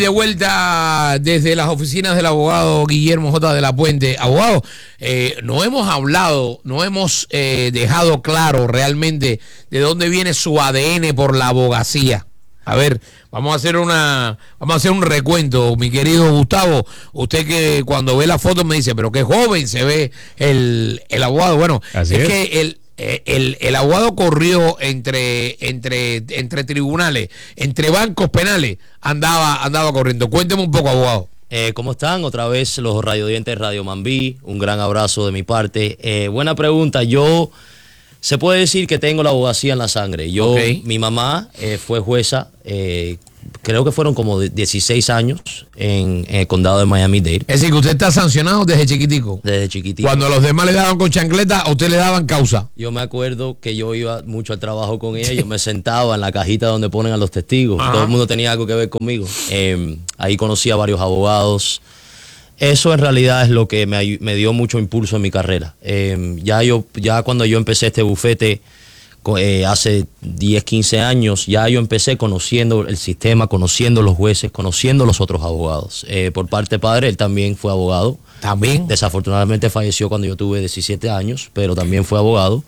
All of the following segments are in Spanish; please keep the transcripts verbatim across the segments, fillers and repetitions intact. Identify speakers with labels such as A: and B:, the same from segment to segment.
A: De vuelta desde las oficinas del abogado Guillermo J. de la Puente. Abogado, eh, no hemos hablado, no hemos eh, dejado claro realmente de dónde viene su A D N por la abogacía. A ver, vamos a hacer una, vamos a hacer un recuento, mi querido Gustavo. Usted que cuando ve la foto me dice, pero qué joven se ve el, el abogado. Bueno,
B: Así
A: es,
B: es
A: que el El, el abogado corrió entre, entre, entre tribunales, entre bancos penales, andaba, andaba corriendo. Cuénteme un poco, abogado.
C: Eh, ¿Cómo están? Otra vez los radiodientes Radio Mambí, un gran abrazo de mi parte. Eh, buena pregunta. Yo, se puede decir que tengo la abogacía en la sangre. Yo,
A: Okay.
C: Mi mamá eh, fue jueza, eh, creo que fueron como dieciséis años en, en el condado de Miami-Dade.
A: Es decir, que usted está sancionado desde chiquitico.
C: Desde chiquitito.
A: Cuando los demás le daban con chancleta, a usted le daban causa.
C: Yo me acuerdo que yo iba mucho al trabajo con ella, yo me sentaba en la cajita donde ponen a los testigos. Ajá. Todo el mundo tenía algo que ver conmigo. Eh, ahí conocí a varios abogados. Eso en realidad es lo que me, me dio mucho impulso en mi carrera. Eh, ya, yo, ya cuando yo empecé este bufete, eh, hace diez, quince años, ya yo empecé conociendo el sistema, conociendo los jueces, conociendo los otros abogados. Eh, por parte de padre, él también fue abogado.
A: También.
C: Desafortunadamente falleció cuando yo tuve diecisiete años, pero también fue abogado.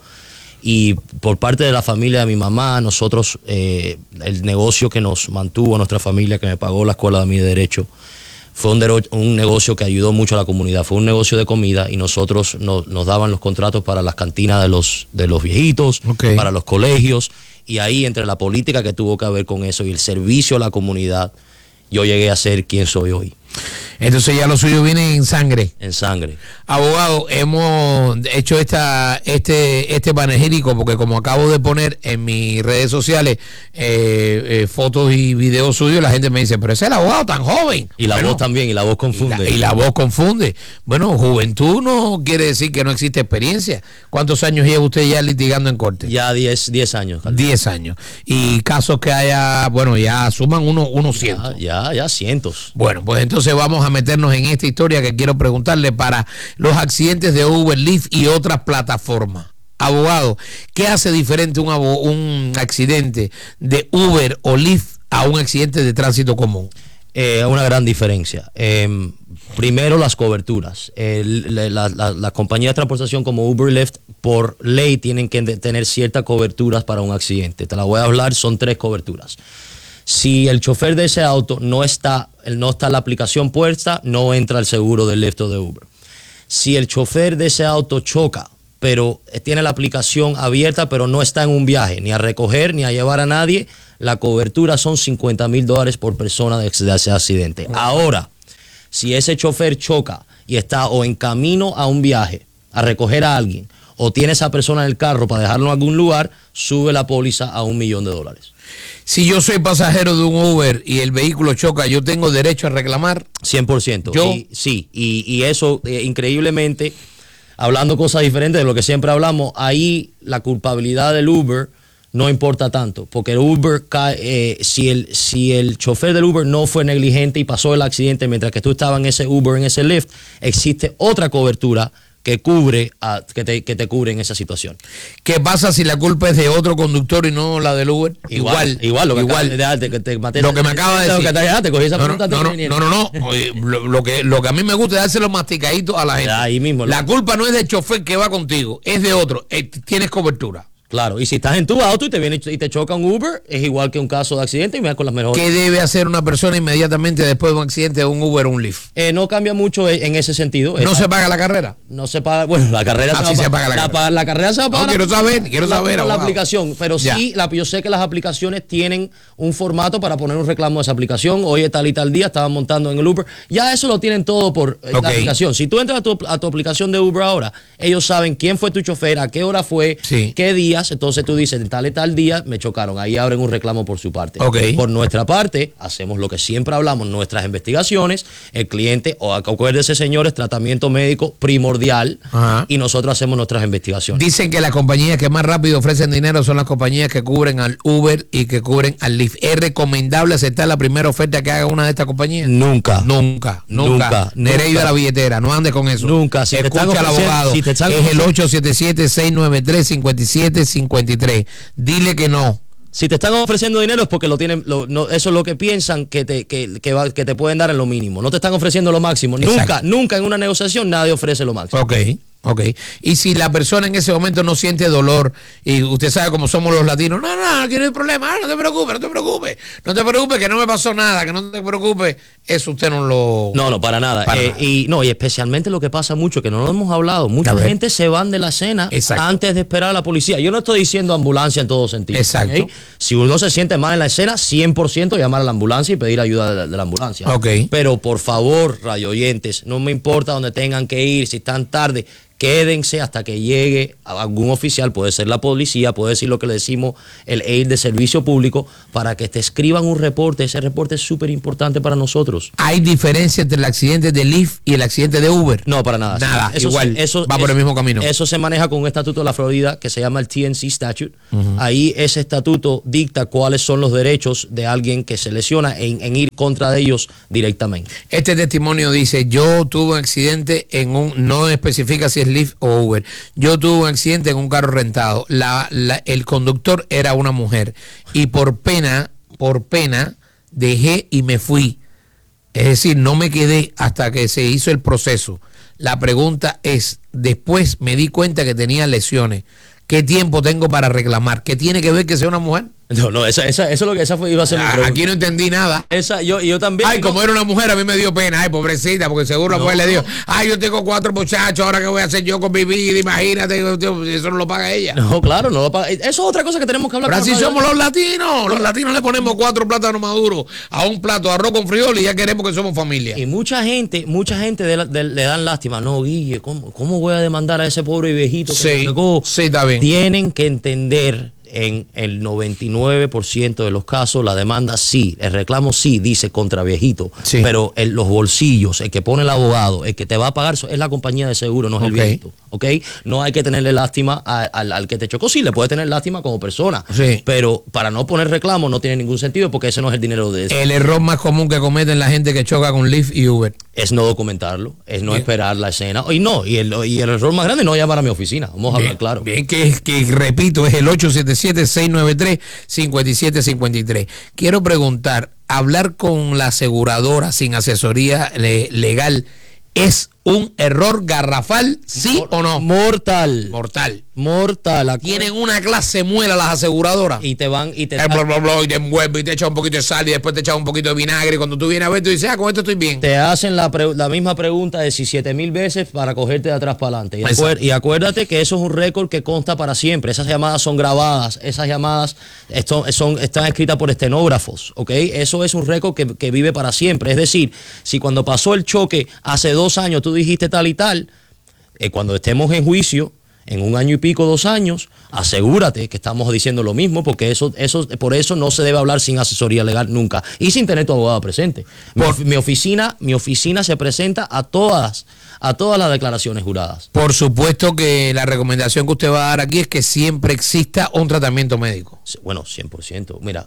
C: Y por parte de la familia de mi mamá, nosotros, eh, el negocio que nos mantuvo, nuestra familia, que me pagó la escuela de mi derecho, fue un, de, un negocio que ayudó mucho a la comunidad. Fue un negocio de comida y nosotros no, nos daban los contratos para las cantinas de los, de los viejitos,
A: Okay.
C: para los colegios. Y ahí, entre la política que tuvo que ver con eso y el servicio a la comunidad, yo llegué a ser quien soy hoy.
A: Entonces ya lo suyo viene en sangre.
C: En sangre.
A: Abogado, hemos hecho esta este este panegírico porque como acabo de poner en mis redes sociales eh, eh, fotos y videos suyos, la gente me dice, pero ese es el abogado tan joven.
C: Y la
A: Bueno,
C: voz también, y la voz confunde.
A: Y la, y la voz confunde. Bueno, juventud no quiere decir que no existe experiencia. ¿Cuántos años lleva usted ya litigando en corte?
C: Ya diez años.
A: diez años. Y casos que haya, bueno, ya suman unos uno cientos.
C: Ya, ya, ya cientos.
A: Bueno, pues entonces vamos a meternos en esta historia que quiero preguntarle para los accidentes de Uber, Lyft y otras plataformas. Abogado, ¿qué hace diferente un, un accidente de Uber o Lyft a un accidente de tránsito común?
C: Eh, una gran diferencia. Eh, primero, las coberturas. El, la, la, la, las compañías de transportación como Uber y Lyft, por ley, tienen que tener ciertas coberturas para un accidente. Te la voy a hablar, son tres coberturas. Si el chofer de ese auto no está, no está la aplicación puesta, no entra el seguro del Lyft o de Uber. Si el chofer de ese auto choca, pero tiene la aplicación abierta, pero no está en un viaje, ni a recoger, ni a llevar a nadie, la cobertura son cincuenta mil dólares por persona de ese accidente. Ahora, si ese chofer choca y está o en camino a un viaje, a recoger a alguien, o tiene esa persona en el carro para dejarlo en algún lugar, sube la póliza a un millón de dólares.
A: Si yo soy pasajero de un Uber y el vehículo choca, ¿yo tengo derecho a reclamar?
C: cien por ciento.
A: ¿Yo?
C: Y, sí, y, y eso, eh, increíblemente, hablando cosas diferentes de lo que siempre hablamos, ahí la culpabilidad del Uber no importa tanto, porque el Uber cae, eh, si, el, si el chofer del Uber no fue negligente y pasó el accidente mientras que tú estabas en ese Uber, en ese Lyft, existe otra cobertura que cubre a, que, te, que te cubre en esa situación.
A: ¿Qué pasa si la culpa es de otro conductor y no la del Uber?
C: Igual, igual, lo que igual, acaba, de, te, te maté,
A: lo que me acaba de decir.
C: Te, te, te cogí esa
A: no, no,
C: pregunta,
A: no, no, no, no, no. Oye, lo, lo, que, lo que a mí me gusta es dárselo masticadito a la gente.
C: Ahí mismo.
A: La culpa no es del chofer que va contigo, es de otro. Eh, tienes cobertura.
C: Claro, y si estás en tu auto y te viene y te choca un Uber, es igual que un caso de accidente y me da con las mejores.
A: ¿Qué debe hacer una persona inmediatamente después de un accidente de un Uber o un Lyft?
C: Eh, no cambia mucho en ese sentido.
A: ¿No
C: es,
A: se paga la carrera?
C: No se paga, bueno, la carrera
A: Así se, se paga la,
C: la
A: carrera.
C: La, la carrera se va a pagar.
A: No, quiero saber, quiero
C: la,
A: saber.
C: La,
A: la
C: aplicación, pero ya. sí, la, yo sé que las aplicaciones tienen un formato para poner un reclamo de esa aplicación. Hoy tal y tal día estaban montando en el Uber. Ya eso lo tienen todo por okay. la aplicación. Si tú entras a tu, a tu aplicación de Uber ahora, ellos saben quién fue tu chofer, a qué hora fue,
A: sí.
C: qué días. Entonces tú dices, en tal y tal día me chocaron. Ahí abren un reclamo por su parte.
A: Okay.
C: Por nuestra parte, hacemos lo que siempre hablamos, nuestras investigaciones. El cliente, o acuérdese, señores, tratamiento médico primordial. Ajá. Y nosotros hacemos nuestras investigaciones.
A: Dicen que las compañías que más rápido ofrecen dinero son las compañías que cubren al Uber y que cubren al Lyft. ¿Es recomendable aceptar la primera oferta que haga una de estas compañías?
C: Nunca.
A: Nunca. Nunca. Nereida de la billetera. No ande con eso.
C: Nunca. Si
A: escucha al abogado. Si es el ocho siete siete, seis nueve tres, cinco siete cinco tres. Dile que no.
C: Si te están ofreciendo dinero es porque lo tienen, lo, no, eso es lo que piensan que te, que, que, va, que te pueden dar en lo mínimo. No te están ofreciendo lo máximo. Exacto. Nunca, nunca en una negociación nadie ofrece lo máximo.
A: Ok. Ok, y si la persona en ese momento no siente dolor y usted sabe cómo somos los latinos, no, no, aquí no hay problema, ah, no te preocupes, no te preocupes, no te preocupes que no me pasó nada, que no te preocupes, eso usted no lo...
C: No, no, para nada. Para eh, nada. Y no, y especialmente lo que pasa mucho, que no lo hemos hablado, mucha gente se van de la escena Exacto. antes de esperar a la policía. Yo no estoy diciendo ambulancia en todo sentido.
A: Exacto.
C: ¿Okay? Si uno se siente mal en la escena, cien por ciento llamar a la ambulancia y pedir ayuda de la, de la ambulancia.
A: Ok.
C: Pero por favor, radio oyentes, no me importa dónde tengan que ir, si están tarde, quédense hasta que llegue algún oficial, puede ser la policía, puede ser lo que le decimos el A I D de servicio público, para que te escriban un reporte. Ese reporte es súper importante para nosotros.
A: ¿Hay diferencia entre el accidente de Lyft y el accidente de Uber?
C: No, para nada.
A: Nada,
C: eso
A: igual,
C: se, eso,
A: va por
C: eso,
A: el mismo camino.
C: Eso se maneja con un estatuto de la Florida que se llama el T N C Statute. Uh-huh. Ahí ese estatuto dicta cuáles son los derechos de alguien que se lesiona en, en ir contra de ellos directamente.
A: Este testimonio dice, yo tuve un accidente en un, no especifica si es Lyft o Uber, yo tuve un accidente en un carro rentado, la, la, el conductor era una mujer y por pena, por pena dejé y me fui, es decir, no me quedé hasta que se hizo el proceso. La pregunta es, después me di cuenta que tenía lesiones, ¿qué tiempo tengo para reclamar? ¿Qué tiene que ver que sea una mujer?
C: No, no, esa, esa, eso es lo que esa fue, iba a ser mi pregunta.
A: Aquí no entendí nada.
C: Esa, yo, yo también.
A: Ay, como era una mujer, a mí me dio pena. Ay, pobrecita, porque seguro no. la mujer le dio. Ay, yo tengo cuatro muchachos, ahora qué voy a hacer yo con mi vida, imagínate, eso no lo paga ella.
C: No, claro, no lo paga. Eso es otra cosa que tenemos que hablar.
A: Pero así somos los latinos. Los latinos le ponemos cuatro plátanos maduros a un plato de arroz con frijoles y ya queremos que somos familia.
C: Y mucha gente, mucha gente de la, de, le dan lástima. No, Guille, ¿cómo, ¿cómo voy a demandar a ese pobre viejito que
A: sí,
C: me pegó?
A: Sí, está bien.
C: Tienen que entender. En el noventa y nueve por ciento de los casos, la demanda sí, el reclamo sí dice contra viejito, sí. Pero el, los bolsillos, el que pone el abogado, el que te va a pagar es la compañía de seguro, no es okay. el viejito, ¿ok? No hay que tenerle lástima a, a, al que te chocó, sí, le puede tener lástima como persona,
A: sí.
C: Pero para no poner reclamo no tiene ningún sentido porque ese no es el dinero de eso.
A: El error más común que cometen la gente que choca con Lyft y Uber
C: es no documentarlo, es no bien. Esperar la escena, y no, y el, y el error más grande es no llamar a mi oficina, vamos a
A: bien,
C: hablar claro.
A: Bien, que, que repito, es el ocho siete siete, seis nueve tres, cinco siete cinco tres. Quiero preguntar, ¿hablar con la aseguradora sin asesoría le, legal es un error garrafal, sí Mor- o no?
C: Mortal.
A: Mortal.
C: Mortal.
A: Tienen una clase muela las aseguradoras.
C: Y te van y te...
A: El bla, bla, bla, y te envuelve y te echan un poquito de sal y después te echan un poquito de vinagre. Y cuando tú vienes a ver, tú dices, ah, con esto estoy bien.
C: Te hacen la, pre- la misma pregunta diecisiete mil veces para cogerte de atrás para adelante. Y, acuer- y acuérdate que eso es un récord que consta para siempre. Esas llamadas son grabadas. Esas llamadas esto, son, están escritas por estenógrafos, ¿ok? Eso es un récord que, que vive para siempre. Es decir, si cuando pasó el choque hace dos años tú dijiste tal y tal, eh, cuando estemos en juicio, en un año y pico, dos años, asegúrate que estamos diciendo lo mismo, porque eso, eso, por eso no se debe hablar sin asesoría legal nunca y sin tener tu abogado presente. Por, mi, mi oficina, mi oficina se presenta a todas, a todas las declaraciones juradas.
A: Por supuesto que la recomendación que usted va a dar aquí es que siempre exista un tratamiento médico.
C: Bueno, cien por ciento. Mira,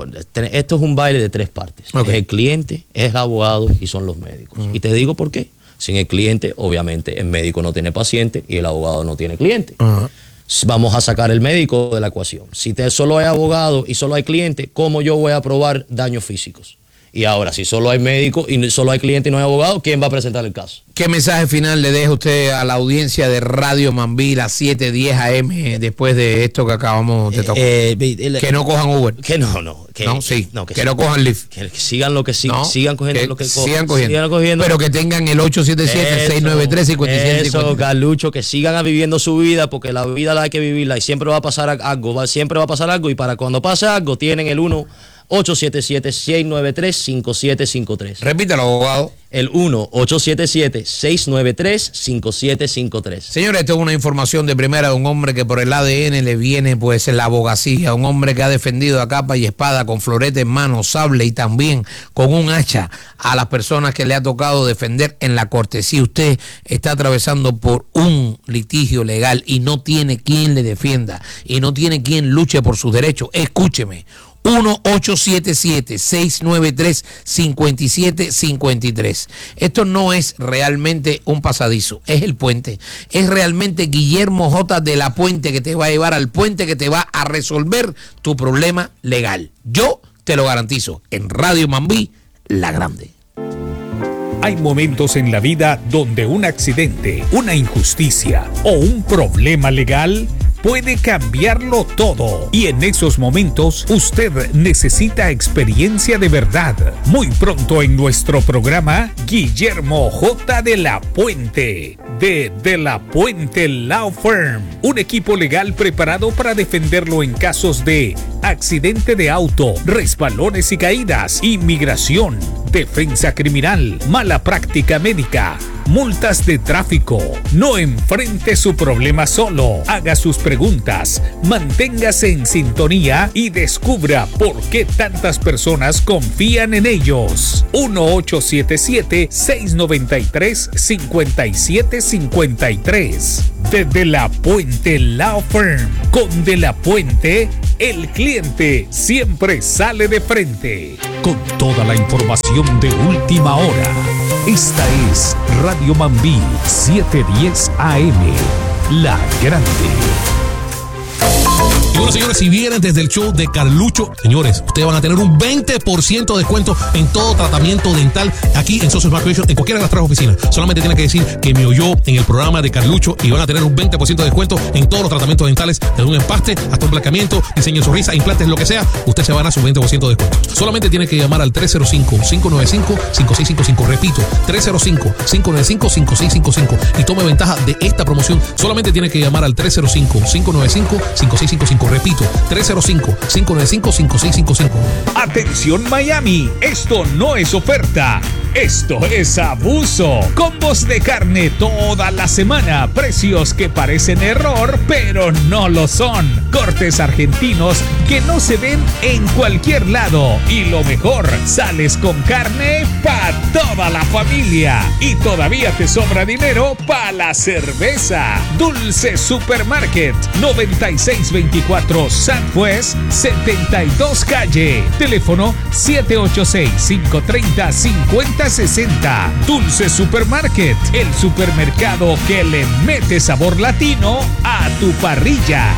C: esto es un baile de tres partes.
A: Okay.
C: Es el cliente, es el abogado y son los médicos. Uh-huh. Y te digo por qué. Sin el cliente, obviamente, el médico no tiene paciente y el abogado no tiene cliente. Uh-huh. Vamos a sacar el médico de la ecuación. Si te, solo hay abogado y solo hay cliente, ¿cómo yo voy a probar daños físicos? Y ahora, si solo hay médico y solo hay cliente y no hay abogado, ¿quién va a presentar el caso?
A: ¿Qué mensaje final le deja usted a la audiencia de Radio Mambí a siete diez A M después de esto que acabamos de tocar? Eh, eh, que no cojan Uber.
C: Que no, no. Que
A: no, sí.
C: No, que,
A: que no cojan Lyft.
C: Que, que sigan lo que sigan. No, sigan cogiendo
A: que
C: lo que
A: co- sigan, cogiendo,
C: sigan cogiendo.
A: Pero que tengan el ocho siete siete, seis nueve tres, cinco siete cinco tres.
C: Eso, Galucho, que sigan viviendo su vida, porque la vida la hay que vivirla y siempre va a pasar algo. Siempre va a pasar algo y para cuando pase algo tienen el uno ocho siete siete, seis nueve tres, cinco siete cinco tres.
A: Repítalo, abogado.
C: El uno ocho siete siete, seis nueve tres, cinco siete cinco tres.
A: Señores, esto es una información de primera de un hombre que por el A D N le viene pues la abogacía, un hombre que ha defendido a capa y espada con florete en mano, sable y también con un hacha a las personas que le ha tocado defender en la corte. Si usted está atravesando por un litigio legal y no tiene quien le defienda y no tiene quien luche por sus derechos, escúcheme. uno ocho siete siete, seis nueve tres, cinco siete cinco tres. Esto no es realmente un pasadizo, es el puente. Es realmente Guillermo J. de la Puente que te va a llevar al puente, que te va a resolver tu problema legal. Yo te lo garantizo. En Radio Mambí, la grande.
B: Hay momentos en la vida donde un accidente, una injusticia o un problema legal puede cambiarlo todo. Y en esos momentos usted necesita experiencia de verdad. Muy pronto en nuestro programa, Guillermo J. de la Puente, de De la Puente Law Firm. Un equipo legal preparado para defenderlo en casos de accidente de auto, resbalones y caídas, inmigración, defensa criminal, mala práctica médica, multas de tráfico. No enfrente su problema solo. Haga sus preguntas, manténgase en sintonía y descubra por qué tantas personas confían en ellos. uno ocho siete siete, seis nueve tres, cinco siete cinco tres. De De la Puente Law Firm. Con De la Puente, el cliente siempre sale de frente. Con toda la información de última hora. Esta es Radio Mambí setecientos diez A M, La Grande.
D: Y bueno, señores, si vienen desde el show de Carlucho, señores, ustedes van a tener un veinte por ciento de descuento en todo tratamiento dental aquí en Social Smart Creation, en cualquiera de las tres oficinas. Solamente tienen que decir que me oyó en el programa de Carlucho y van a tener un veinte por ciento de descuento en todos los tratamientos dentales, desde un empaste hasta un blanqueamiento, diseño de sonrisa, implantes, lo que sea. Usted se va a ganar su veinte por ciento de descuento. Solamente tiene que llamar al tres cero cinco, cinco nueve cinco, cinco seis cinco cinco. Repito, tres cero cinco, cinco nueve cinco, cinco seis cinco cinco y tome ventaja de esta promoción. Solamente tiene que llamar al tres cero cinco, cinco nueve cinco, cinco seis cinco cinco. Repito, tres cero cinco, cinco nueve cinco, cinco seis cinco cinco.
B: Atención Miami, esto no es oferta, esto es abuso. Combos de carne toda la semana, precios que parecen error, pero no lo son. Cortes argentinos que no se ven en cualquier lado. Y lo mejor, sales con carne para toda la familia. Y todavía te sobra dinero para la cerveza. Dulce Supermarket, noventa y seis veinticuatro Southwest setenta y dos Calle. Teléfono siete ocho seis, cinco tres cero, cinco cero seis cero. Dulce Supermarket, el supermercado que le mete sabor latino a tu parrilla.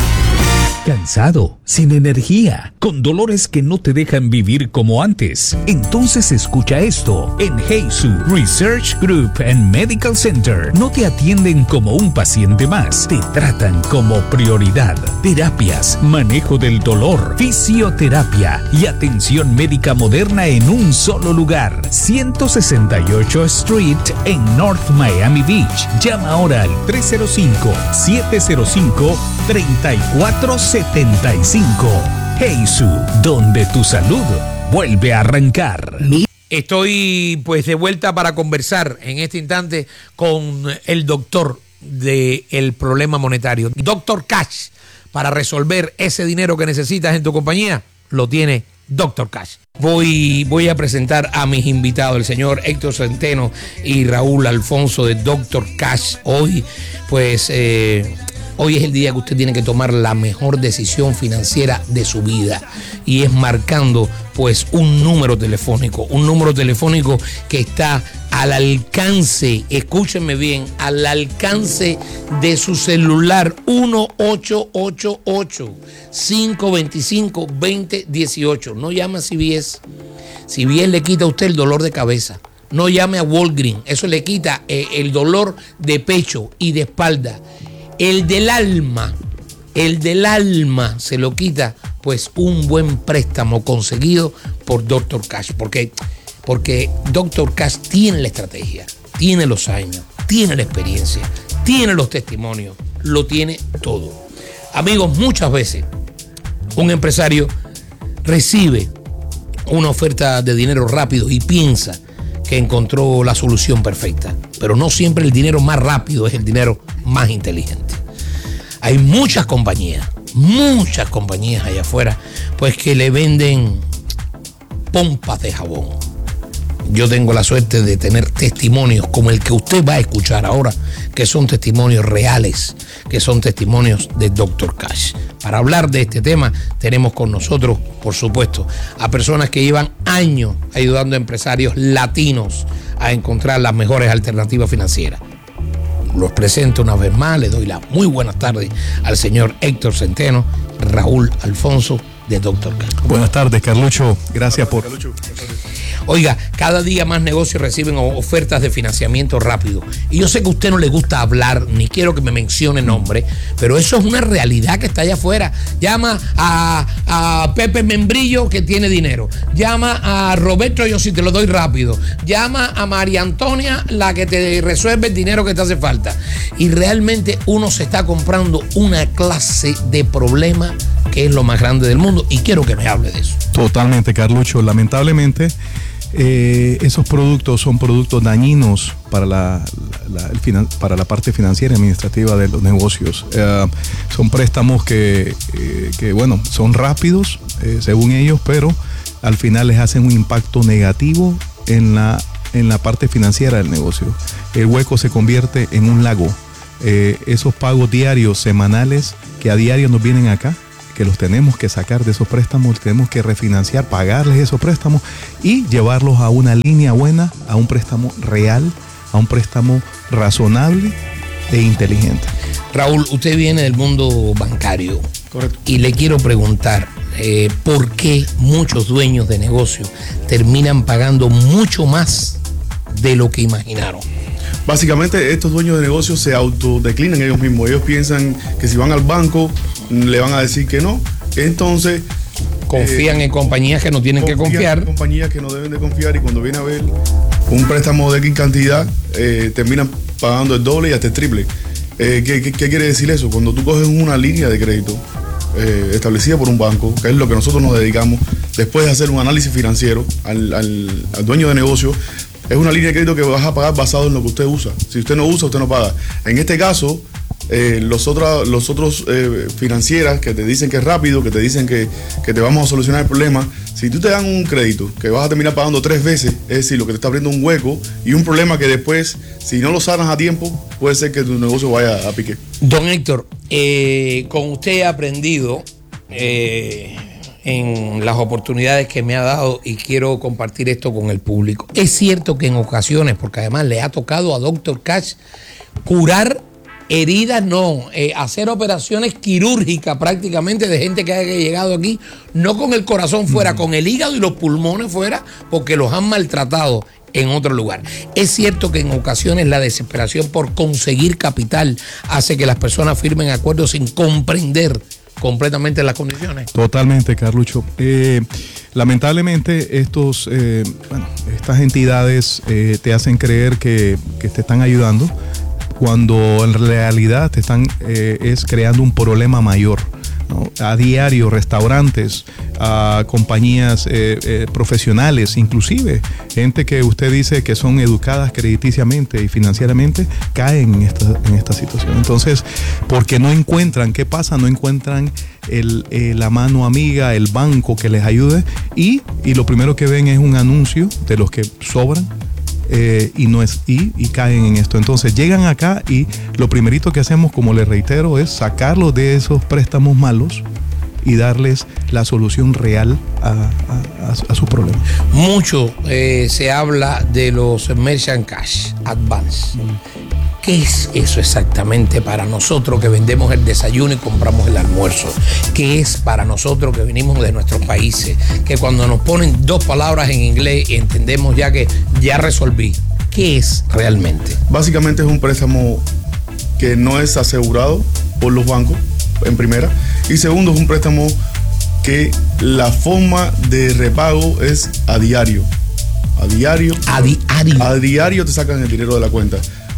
B: ¿Cansado? ¿Sin energía? ¿Con dolores que no te dejan vivir como antes? Entonces escucha esto. En Heisu Research Group and Medical Center no te atienden como un paciente más. Te tratan como prioridad. Terapias, manejo del dolor, fisioterapia y atención médica moderna en un solo lugar. ciento sesenta y ocho Street en North Miami Beach. Llama ahora al tres cero cinco, siete cero cinco, tres cuatro setenta y cinco. Heisu, donde tu salud vuelve a arrancar.
A: Estoy pues de vuelta para conversar en este instante con el doctor del problema monetario. Doctor Cash, para resolver ese dinero que necesitas en tu compañía, lo tiene Doctor Cash. Voy, voy a presentar a mis invitados, el señor Héctor Centeno y Raúl Alfonso de Doctor Cash. Hoy, pues... Eh, Hoy es el día que usted tiene que tomar la mejor decisión financiera de su vida y es marcando pues un número telefónico, un número telefónico que está al alcance, escúchenme bien, al alcance de su celular. Uno ocho ocho ocho, cinco dos cinco, dos cero uno ocho. No llame a C V S. C V S le quita a usted el dolor de cabeza. No llame a Walgreens, eso le quita eh, el dolor de pecho y de espalda. El del alma, el del alma se lo quita pues un buen préstamo conseguido por Doctor Cash. ¿Por qué? Porque Doctor Cash tiene la estrategia, tiene los años, tiene la experiencia, tiene los testimonios, lo tiene todo. Amigos, muchas veces un empresario recibe una oferta de dinero rápido y piensa que encontró la solución perfecta, pero no siempre el dinero más rápido es el dinero más inteligente. Hay muchas compañías, muchas compañías allá afuera, pues que le venden pompas de jabón, yo tengo la suerte de tener testimonios como el que usted va a escuchar ahora, que son testimonios reales, que son testimonios de doctor Cash. Para hablar de este tema tenemos con nosotros, por supuesto, a personas que llevan años ayudando a empresarios latinos a encontrar las mejores alternativas financieras. Los presento una vez más, le doy las muy buenas tardes al señor Héctor Centeno, Raúl Alfonso de doctor Cash.
E: Buenas tardes, Carlucho. Gracias por...
A: Oiga, cada día más negocios reciben ofertas de financiamiento rápido. Y yo sé que a usted no le gusta hablar, ni quiero que me mencione nombre, pero eso es una realidad que está allá afuera. Llama a, a Pepe Membrillo, que tiene dinero. Llama a Roberto, yo sí te lo doy rápido. Llama a María Antonia, la que te resuelve el dinero que te hace falta. Y realmente uno se está comprando una clase de problema que es lo más grande del mundo. Y quiero que me hable de eso.
E: Totalmente, Carlucho. Lamentablemente, Eh, esos productos son productos dañinos para la, la, el finan, para la parte financiera y administrativa de los negocios. Eh, son préstamos que, eh, que, bueno, son rápidos, eh, según ellos, pero al final les hacen un impacto negativo en la, en la parte financiera del negocio. El hueco se convierte en un lago. Eh, esos pagos diarios, semanales, que a diario nos vienen acá, que los tenemos que sacar de esos préstamos, tenemos que refinanciar, pagarles esos préstamos y llevarlos a una línea buena, a un préstamo real, a un préstamo razonable e inteligente.
A: Raúl, usted viene del mundo bancario.
E: Correcto.
A: Y le quiero preguntar, eh, ¿por qué muchos dueños de negocios terminan pagando mucho más de lo que imaginaron?
F: Básicamente estos dueños de negocios se autodeclinan ellos mismos. Ellos piensan que si van al banco le van a decir que no. Entonces
A: confían eh, en compañías que no tienen que confiar.
F: En compañías que no deben de confiar, y cuando viene a ver un préstamo de X cantidad, eh, terminan pagando el doble y hasta el triple. Eh, ¿qué, qué, ¿Qué quiere decir eso? Cuando tú coges una línea de crédito eh, establecida por un banco, que es lo que nosotros nos dedicamos, después de hacer un análisis financiero al, al, al dueño de negocio, es una línea de crédito que vas a pagar basado en lo que usted usa. Si usted no usa, usted no paga. En este caso, eh, los, otra, los otros eh, financieras que te dicen que es rápido, que te dicen que, que te vamos a solucionar el problema, si tú te dan un crédito que vas a terminar pagando tres veces, es decir, lo que te está abriendo un hueco y un problema que después, si no lo sanas a tiempo, puede ser que tu negocio vaya a pique.
A: Don Héctor, eh, con usted he aprendido eh, en las oportunidades que me ha dado, y quiero compartir esto con el público. Es cierto que en ocasiones, porque además le ha tocado a doctor Cash curar heridas, no, eh, hacer operaciones quirúrgicas prácticamente de gente que haya llegado aquí, no con el corazón fuera, mm. con el hígado y los pulmones fuera, porque los han maltratado en otro lugar. Es cierto que en ocasiones la desesperación por conseguir capital hace que las personas firmen acuerdos sin comprender completamente las condiciones.
E: Totalmente, Carlucho. Eh, lamentablemente estos, eh, bueno, estas entidades eh, te hacen creer que, que te están ayudando, cuando en realidad te están eh, es creando un problema mayor, ¿no? A diario, restaurantes, a compañías eh, eh, profesionales, inclusive gente que usted dice que son educadas crediticiamente y financieramente, caen en esta, en esta situación. Entonces, porque no encuentran, ¿qué pasa? No encuentran el, eh, la mano amiga, el banco que les ayude, y, y lo primero que ven es un anuncio de los que sobran. Eh, y no es y, y caen en esto. Entonces llegan acá y lo primerito que hacemos, como les reitero, es sacarlos de esos préstamos malos y darles la solución real a, a, a, a su problema.
A: Mucho eh, se habla de los Merchant Cash Advance. ¿Qué es eso exactamente para nosotros que vendemos el desayuno y compramos el almuerzo? ¿Qué es para nosotros que venimos de nuestros países? Que cuando nos ponen dos palabras en inglés entendemos ya que ya resolví. ¿Qué es realmente?
F: Básicamente es un préstamo que no es asegurado por los bancos, en primera. Y segundo, es un préstamo que la forma de repago es a diario. A diario.
A: A diario.
F: A diario te sacan el dinero de la cuenta.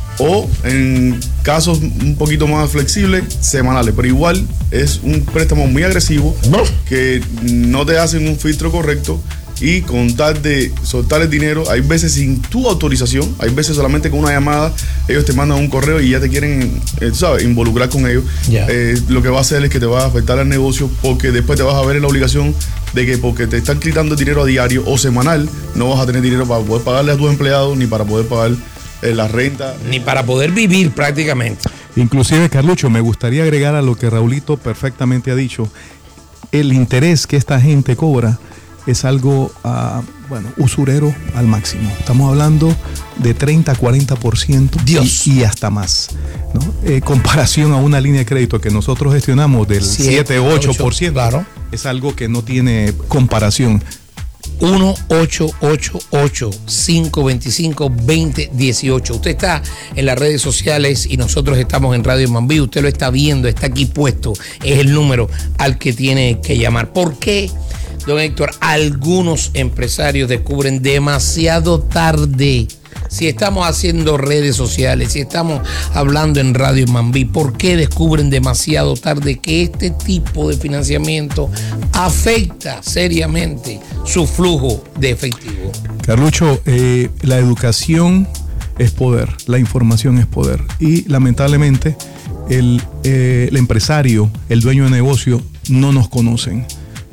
F: O en casos un poquito más flexibles, semanales. Pero igual es un préstamo muy agresivo, que no te hacen un filtro correcto y con tal de soltar el dinero, hay veces sin tu autorización, hay veces solamente con una llamada, ellos te mandan un correo y ya te quieren, eh, ¿sabes?, involucrar con ellos.
A: Yeah.
F: Eh, lo que va a hacer es que te va a afectar al negocio, porque después te vas a ver en la obligación de que porque te están quitando el dinero a diario o semanal, no vas a tener dinero para poder pagarle a tus empleados ni para poder pagar eh, la renta.
A: Ni para poder vivir prácticamente.
E: Inclusive, Carlucho, me gustaría agregar a lo que Raulito perfectamente ha dicho. El interés que esta gente cobra es algo, uh, bueno, usurero al máximo. Estamos hablando de treinta, cuarenta por ciento
A: Dios.
E: Y, y hasta más, ¿no? Eh, comparación a una línea de crédito que nosotros gestionamos del siete, ocho por ciento,
A: claro.
E: Es algo que no tiene comparación.
A: uno ocho ocho ocho, cinco dos cinco, dos cero uno ocho. Usted está en las redes sociales y nosotros estamos en Radio Mambí. Usted lo está viendo, está aquí puesto. Es el número al que tiene que llamar. ¿Por qué, don Héctor, algunos empresarios descubren demasiado tarde? Si estamos haciendo redes sociales, si estamos hablando en Radio Mambí, ¿por qué descubren demasiado tarde que este tipo de financiamiento afecta seriamente su flujo de efectivo?
E: Carlucho, eh, la educación es poder, la información es poder. Y lamentablemente el, eh, el empresario, el dueño de negocio, no nos conocen.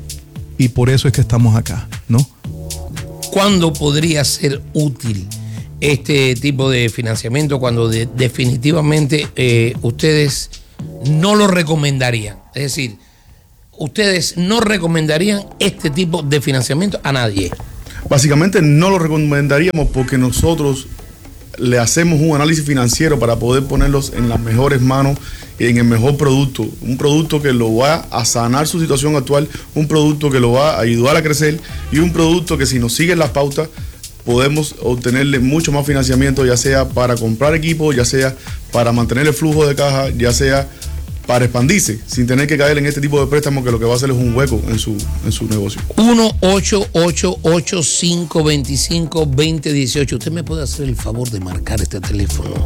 E: Y por eso es que estamos acá, ¿no?
A: ¿Cuándo podría ser útil este tipo de financiamiento, cuando de, definitivamente eh, ustedes no lo recomendarían? Es decir, ustedes no recomendarían este tipo de financiamiento a nadie.
F: Básicamente no lo recomendaríamos porque nosotros le hacemos un análisis financiero para poder ponerlos en las mejores manos y en el mejor producto, un producto que lo va a sanar su situación actual, un producto que lo va a ayudar a crecer y un producto que, si nos siguen las pautas, podemos obtenerle mucho más financiamiento, ya sea para comprar equipo, ya sea para mantener el flujo de caja, ya sea para expandirse, sin tener que caer en este tipo de préstamos que lo que va a hacer es un hueco en su, en su negocio.
A: uno ocho ocho ocho, cinco dos cinco, dos cero uno ocho. Usted me puede hacer el favor de marcar este teléfono.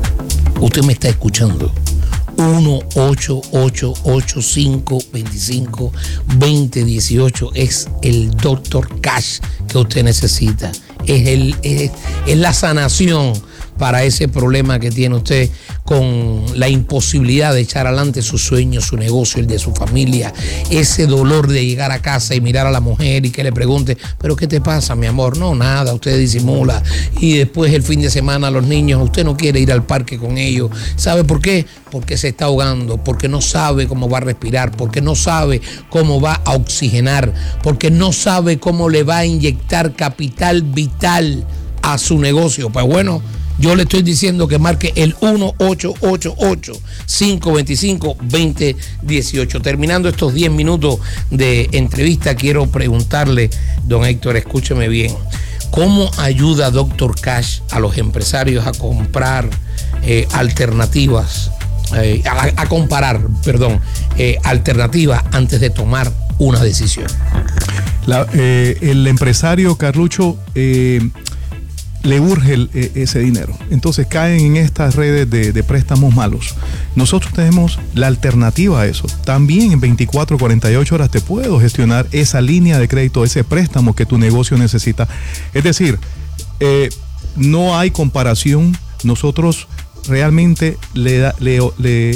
A: Usted me está escuchando. uno ocho ocho ocho, cinco dos cinco, dos cero uno ocho es el doctor Cash que usted necesita. Es, el, es, es la sanación para ese problema que tiene usted con la imposibilidad de echar adelante sus sueños, su negocio, el de su familia. Ese dolor de llegar a casa y mirar a la mujer y que le pregunte, ¿pero qué te pasa, mi amor? No, nada, usted disimula. Y después el fin de semana los niños, usted no quiere ir al parque con ellos. ¿Sabe por qué? Porque se está ahogando, porque no sabe cómo va a respirar, porque no sabe cómo va a oxigenar, porque no sabe cómo le va a inyectar capital vital a su negocio. Pues bueno, yo le estoy diciendo que marque el uno ocho ocho ocho, cinco dos cinco, dos cero uno ocho. Terminando estos diez minutos de entrevista, quiero preguntarle, don Héctor, escúcheme bien, ¿cómo ayuda doctor Cash a los empresarios a comprar eh, alternativas, eh, a, a comparar, perdón, eh, alternativas antes de tomar una decisión?
E: La, eh, el empresario, Carlucho, eh, le urge el, ese dinero. Entonces caen en estas redes de, de préstamos malos. Nosotros tenemos la alternativa a eso. También en veinticuatro, cuarenta y ocho horas te puedo gestionar esa línea de crédito, ese préstamo que tu negocio necesita. Es decir, eh, no hay comparación. Nosotros realmente le, le, le,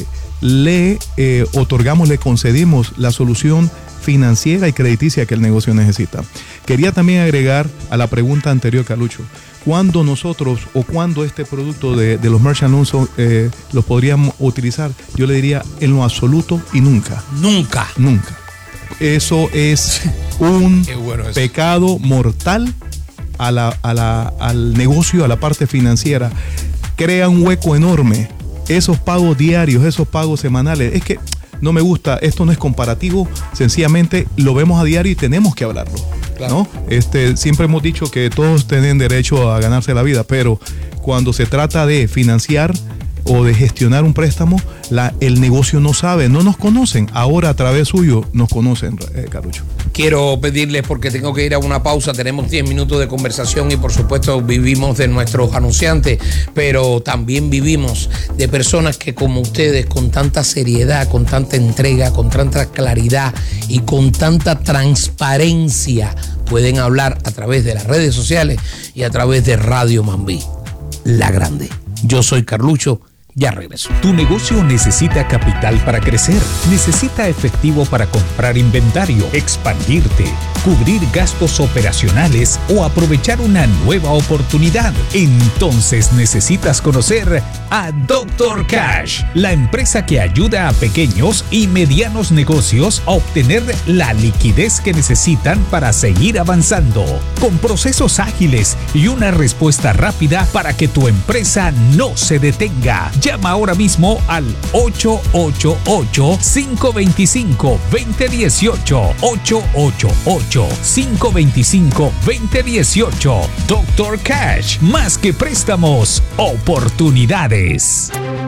E: le eh, otorgamos, le concedimos la solución financiera y crediticia que el negocio necesita. Quería también agregar a la pregunta anterior, Carlucho, ¿cuándo nosotros o cuándo este producto de, de los merchant loans eh, los podríamos utilizar? Yo le diría en lo absoluto y nunca.
A: Nunca.
E: Nunca. Eso es un
A: bueno eso.
E: pecado mortal a la, a la, al negocio, a la parte financiera. Crea un hueco enorme. Esos pagos diarios, esos pagos semanales, es que no me gusta, esto no es comparativo, sencillamente lo vemos a diario y tenemos que hablarlo. Claro. ¿No? Este, siempre hemos dicho que todos tienen derecho a ganarse la vida, pero cuando se trata de financiar o de gestionar un préstamo, la, el negocio no sabe, no nos conocen. Ahora a través suyo nos conocen, eh, Carlucho.
A: quiero pedirles, porque tengo que ir a una pausa, tenemos diez minutos de conversación y por supuesto vivimos de nuestros anunciantes, pero también vivimos de personas que como ustedes, con tanta seriedad, con tanta entrega, con tanta claridad y con tanta transparencia, pueden hablar a través de las redes sociales y a través de Radio Mambí, la grande. Yo soy Carlucho. Ya regreso.
B: Tu negocio necesita capital para crecer, necesita efectivo para comprar inventario, expandirte, cubrir gastos operacionales o aprovechar una nueva oportunidad. Entonces necesitas conocer a Doctor Cash, la empresa que ayuda a pequeños y medianos negocios a obtener la liquidez que necesitan para seguir avanzando, con procesos ágiles y una respuesta rápida para que tu empresa no se detenga. Llama ahora mismo al ocho ocho ocho, cinco dos cinco, dos cero uno ocho, ocho ocho ocho, cinco dos cinco, dos cero uno ocho. Doctor Cash, más que préstamos, oportunidades.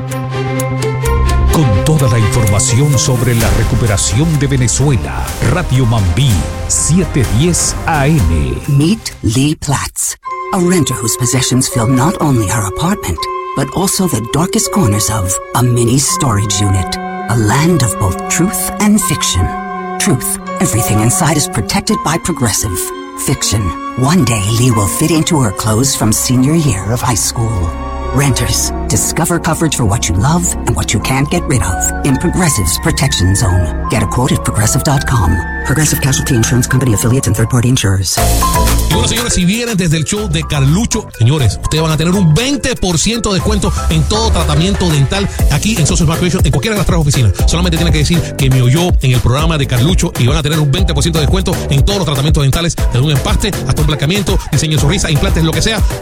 B: Con toda la información sobre la recuperación de Venezuela, Radio Mambí, setecientos diez A M.
G: Meet Lee Platts, a renter whose possessions fill not only her apartment, but also the darkest corners of a mini storage unit. A land of both truth and fiction. Truth, everything inside is protected by Progressive. Fiction, one day Lee will fit into her clothes from senior year of high school. Renters, discover coverage for what you love and what you can't get rid of in Progressive's Protection Zone. Get a quote at progressive dot com. Progressive Casualty Insurance Company, affiliates and third-party insurers.
D: Y bueno, señores, si vienen desde el show de Carlucho, señores, ustedes van a tener un veinte por ciento de descuento en todo tratamiento dental aquí en Social Smart Creation, en cualquiera de las tres oficinas. Solamente tienen que decir que me oyó en el programa de Carlucho y van a tener un veinte por ciento de descuento en todos los tratamientos dentales, desde un empaste hasta un blanqueamiento, diseño de sonrisa, implantes, lo que sea.